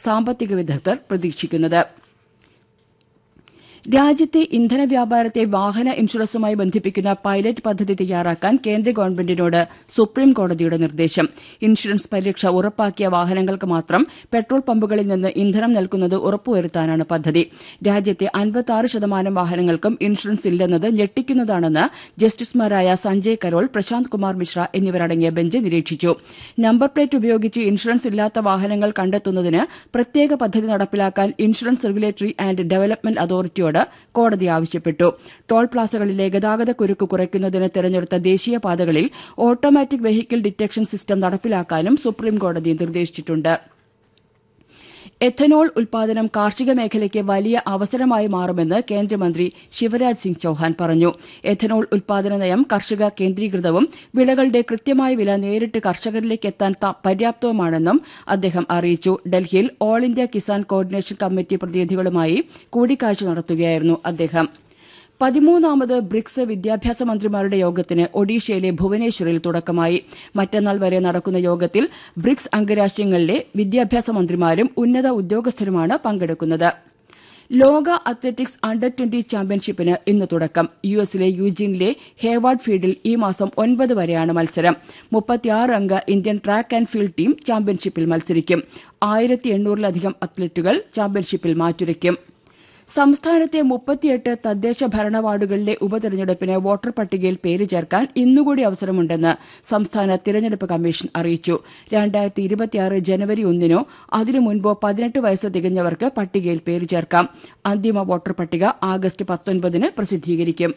സാമ്പത്തിക വിദഗ്ധർ പ്രതീക്ഷിക്കുന്നത്. രാജ്യത്തെ ഇന്ധന വ്യാപാരത്തെ വാഹന ഇൻഷുറൻസുമായി ബന്ധിപ്പിക്കുന്ന പൈലറ്റ് പദ്ധതി തയ്യാറാക്കാൻ കേന്ദ്ര ഗവൺമെന്റിനോട് സുപ്രീംകോടതിയുടെ നിർദ്ദേശം. ഇൻഷുറൻസ് പരിരക്ഷ ഉറപ്പാക്കിയ വാഹനങ്ങൾക്ക് മാത്രം പെട്രോൾ പമ്പുകളിൽ നിന്ന് ഇന്ധനം നൽകുന്നത് ഉറപ്പുവരുത്താനാണ് പദ്ധതി. രാജ്യത്തെ 56% വാഹനങ്ങൾക്കും ഇൻഷുറൻസ് ഇല്ലെന്നത് ഞെട്ടിക്കുന്നതാണെന്ന് ജസ്റ്റിസുമാരായ സഞ്ജയ് കരോൾ, പ്രശാന്ത് കുമാർ മിശ്ര എന്നിവരടങ്ങിയ ബെഞ്ച് നിരീക്ഷിച്ചു. നമ്പർ പ്ലേറ്റ് ഉപയോഗിച്ച് ഇൻഷുറൻസ് ഇല്ലാത്ത വാഹനങ്ങൾ കണ്ടെത്തുന്നതിന് പ്രത്യേക പദ്ധതി നടപ്പിലാക്കാൻ ഇൻഷുറൻസ് റെഗുലേറ്ററി ആന്റ് ഡെവലപ്മെന്റ് അതോറിറ്റിയോട് കോടതി ആവശ്യപ്പെട്ടു. ടോൾ പ്ലാസകളിലെ ഗതാഗതക്കുരുക്ക് കുറയ്ക്കുന്നതിന് തെരഞ്ഞെടുത്ത ദേശീയപാതകളിൽ ഓട്ടോമാറ്റിക് വെഹിക്കിൾ ഡിറ്റക്ഷൻ സിസ്റ്റം നടപ്പിലാക്കാനും സുപ്രീംകോടതി നിർദ്ദേശിച്ചിട്ടുണ്ട്. എഥനോൾ ഉൽപാദനം കാർഷിക മേഖലയ്ക്ക് വലിയ അവസരമായി മാറുമെന്ന് കേന്ദ്രമന്ത്രി ശിവരാജ് സിംഗ് ചൌഹാൻ പറഞ്ഞു. എഥനോൾ ഉൽപാദന നയം കർഷക കേന്ദ്രീകൃതവും വിളകളുടെ കൃത്യമായ വില നേരിട്ട് കർഷകരിലേക്ക് എത്താൻ പര്യാപ്തവുമാണെന്നും അദ്ദേഹം അറിയിച്ചു. ഡൽഹിയിൽ all India Kisan coordination committee പ്രതിനിധികളുമായി കൂടിക്കാഴ്ച നടത്തുകയായിരുന്നു അദ്ദേഹം. 13ാമത് ബ്രിക്സ് വിദ്യാഭ്യാസ മന്ത്രിമാരുടെ യോഗത്തിന് ഒഡീഷയിലെ ഭുവനേശ്വറിൽ തുടക്കമായി. മറ്റന്നാൾ വരെ നടക്കുന്ന യോഗത്തിൽ ബ്രിക്സ് അംഗരാജ്യങ്ങളിലെ വിദ്യാഭ്യാസ മന്ത്രിമാരും ഉന്നത ഉദ്യോഗസ്ഥരുമാണ് പങ്കെടുക്കുന്നത്. ലോക അത്ലറ്റിക്സ് അണ്ടർ-20 ചാമ്പ്യൻഷിപ്പിന് ഇന്ന് തുടക്കം. യുഎസിലെ യൂജിനിലെ ഹേവാർഡ് ഫീൽഡിൽ ഈ മാസം 9 വരെയാണ് മത്സരം. 36 അംഗ Indian track and field team ചാമ്പ്യൻഷിപ്പിൽ മത്സരിക്കും. 1800-ലധികം അത്ലറ്റുകൾ ചാമ്പ്യൻഷിപ്പിൽ മാറ്റുരയ്ക്കും. സംസ്ഥാനത്തെ 38 തദ്ദേശ ഭരണ വാർഡുകളിലെ ഉപതെരഞ്ഞെടുപ്പിന് വോട്ടർ പട്ടികയിൽ പേര് ചേർക്കാൻ ഇന്നുകൂടി അവസരമുണ്ടെന്ന് സംസ്ഥാന തിരഞ്ഞെടുപ്പ് കമ്മീഷൻ അറിയിച്ചു. 2026 ജനുവരി 1-നോ അതിനു മുൻപോ 18 വയസ്സ് തികഞ്ഞവർക്ക് പട്ടികയിൽ പേര് ചേർക്കാം. അന്തിമ വോട്ടർ പട്ടിക ആഗസ്റ്റ് 19-ന് പ്രസിദ്ധീകരിക്കും.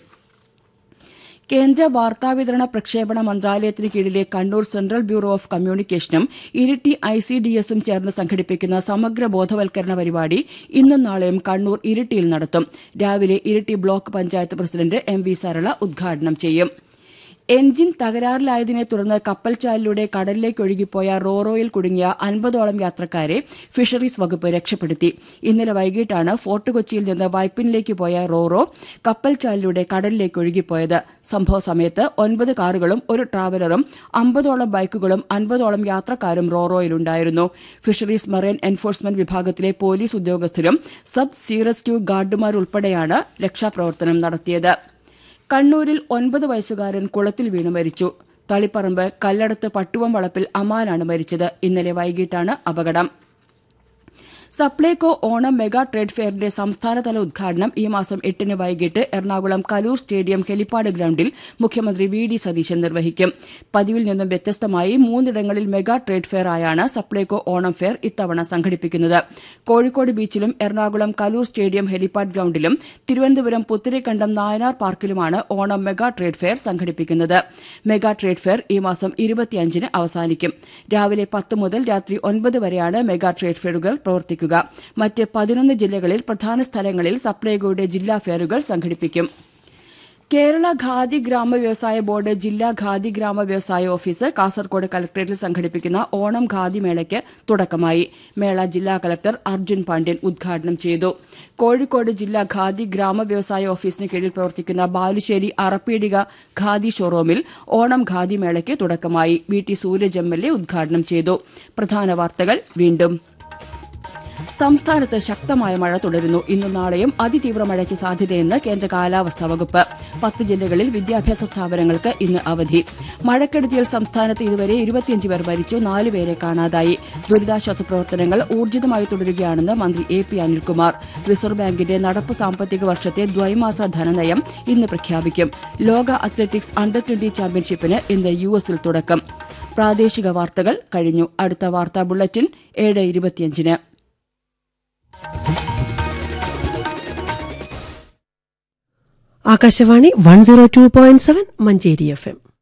കേന്ദ്ര വാർത്താവിതരണ പ്രക്ഷേപണ മന്ത്രാലയത്തിന് കീഴിലെ Kannur central bureau of കമ്മ്യൂണിക്കേഷനും Iritty ICDSഉം ചേർന്ന് സംഘടിപ്പിക്കുന്ന സമഗ്ര ബോധവൽക്കരണ പരിപാടി ഇന്നും നാളെയും കണ്ണൂർ ഇരിട്ടിയിൽ നടത്തും. രാവിലെ Iritty block panchayat president MV Sarala ഉദ്ഘാടനം ചെയ്യും. എഞ്ചിൻ തകരാറിലായതിനെ തുടർന്ന് കപ്പൽച്ചാലിലൂടെ കടലിലേക്ക് ഒഴുകിപ്പോയ റോറോയിൽ കുടുങ്ങിയ 50ഓളം യാത്രക്കാരെ ഫിഷറീസ് വകുപ്പ് രക്ഷപ്പെടുത്തി. ഇന്നലെ വൈകിട്ടാണ് ഫോർട്ട് കൊച്ചിയിൽ നിന്ന് വൈപ്പിനിലേക്ക് പോയ റോറോ കപ്പൽച്ചാലിലൂടെ കടലിലേക്ക് ഒഴുകിപ്പോയത്. സംഭവ സമയത്ത് 9 കാറുകളും ഒരു ട്രാവലറും 50ഓളം ബൈക്കുകളും 50ഓളം യാത്രക്കാരും റോറോയിലുണ്ടായിരുന്നു. ഫിഷറീസ് മറൈൻ എൻഫോഴ്സ്മെന്റ് വിഭാഗത്തിലെ പോലീസ് ഉദ്യോഗസ്ഥരും സബ് സീ റെസ്ക്യൂ ഗാർഡുമാരുൾപ്പെടെയാണ് രക്ഷാപ്രവർത്തനം നടത്തിയത്. കണ്ണൂരിൽ 9 വയസ്സുകാരൻ കുളത്തിൽ വീണ് മരിച്ചു. തളിപ്പറമ്പ് കല്ലടത്ത് പട്ടുവം വളപ്പിൽ അമാനാണ് മരിച്ചത്. ഇന്നലെ വൈകിട്ടാണ് അപകടം. സപ്ലൈകോ ഓണം മെഗാ ട്രേഡ് ഫെയറിന്റെ സംസ്ഥാനതല ഉദ്ഘാടനം ഈ മാസം 8-ന് വൈകിട്ട് എറണാകുളം കലൂർ സ്റ്റേഡിയം ഹെലിപ്പാഡ് ഗ്രൌണ്ടിൽ മുഖ്യമന്ത്രി VD സതീശൻ നിർവഹിക്കും. പതിവിൽ നിന്നും വ്യത്യസ്തമായി 3 ഇടങ്ങളിൽ മെഗാ ട്രേഡ് ഫെയർ ആയാണ് സപ്ലൈകോ ഓണം ഫെയർ ഇത്തവണ സംഘടിപ്പിക്കുന്നത്. Kozhikode ബീച്ചിലും Ernakulam Kaloor stadium helipad ഗ്രൌണ്ടിലും Thiruvananthapuram Putharikandam Nayanar പാർക്കിലുമാണ് Onam mega trade fair സംഘടിപ്പിക്കുന്നത്. മെഗാ ട്രേഡ് ഫെയർ ഈ മാസം 25-ന് അവസാനിക്കും. രാവിലെ 10 മുതൽ രാത്രി 9 വരെയാണ് മെഗാ ട്രേഡ് ഫെയറുകൾ പ്രവർത്തിക്കുക. മറ്റ് 11 ജില്ലകളിൽ പ്രധാന സ്ഥലങ്ങളിൽ സപ്ലൈകോയുടെ ജില്ലാ ഫെയറുകൾ സംഘടിപ്പിക്കും. കേരള ഖാദി ഗ്രാമ വ്യവസായ ബോർഡ് ജില്ലാ ഖാദി ഗ്രാമ വ്യവസായ ഓഫീസ് കാസർകോട് കലക്ടറേറ്റിൽ സംഘടിപ്പിക്കുന്ന ഓണം ഖാദി മേളയ്ക്ക് തുടക്കമായി. മേള ജില്ലാ കലക്ടർ അർജുൻ പാണ്ഡ്യൻ ഉദ്ഘാടനം ചെയ്തു. കോഴിക്കോട് ജില്ലാ ഖാദി ഗ്രാമ വ്യവസായ ഓഫീസിന് കീഴിൽ പ്രവർത്തിക്കുന്ന ബാലുശ്ശേരി അറപ്പീടിക ഖാദി ഷോറൂമിൽ ഓണം ഖാദി മേളയ്ക്ക് തുടക്കമായി. VT സൂരജ് MLA ഉദ്ഘാടനം ചെയ്തു. പ്രധാന വാർത്തകൾ വീണ്ടും. സംസ്ഥാനത്ത് ശക്തമായ മഴ തുടരുന്നു. ഇന്നും നാളെയും അതിതീവ്ര മഴയ്ക്ക് സാധ്യതയെന്ന് കേന്ദ്ര കാലാവസ്ഥാ വകുപ്പ്. 10 ജില്ലകളിൽ വിദ്യാഭ്യാസ സ്ഥാപനങ്ങൾക്ക് ഇന്ന് അവധി. മഴക്കെടുതിയിൽ സംസ്ഥാനത്ത് ഇതുവരെ 25 പേർ മരിച്ചു, 4 പേരെ കാണാതായി. ദുരിതാശ്വാസ പ്രവർത്തനങ്ങൾ ഊർജിതമായി തുടരുകയാണെന്ന് മന്ത്രി AP അനിൽകുമാർ. റിസർവ് ബാങ്കിന്റെ നടപ്പ് സാമ്പത്തിക വർഷത്തെ ദ്വൈമാസ ധനനയം ഇന്ന് പ്രഖ്യാപിക്കും. ലോക അത്ലറ്റിക്സ് അണ്ടർ-20 ചാമ്പ്യൻഷിപ്പിന് ഇന്ന് US-ൽ തുടക്കം. പ്രാദേശിക വാർത്തകൾ കഴിഞ്ഞു. അടുത്ത വാർത്താ ബുള്ളറ്റിൻ 7:25-ന്. ആകാശവാണി 102.7 മഞ്ചേരി FM.